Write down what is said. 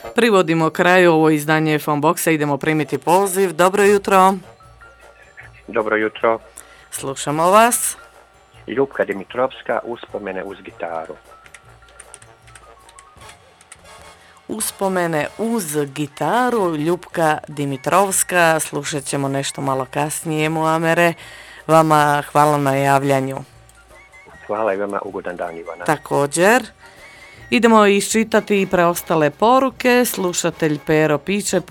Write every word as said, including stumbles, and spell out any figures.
Privodimo kraju ovo izdanje F M Boxa, idemo primiti poziv. Dobro jutro. Dobro jutro. Slušamo vas. Ljupka Dimitrovska, uspomene uz gitaru. Uspomene uz gitaru, Ljupka Dimitrovska. Slušat ćemo nešto malo kasnije, Muamere. Vama hvala na javljanju. Hvala i vama, ugodan dan, Ivana. Također. Idemo iščitati i preostale poruke. Slušatelj Pero piše: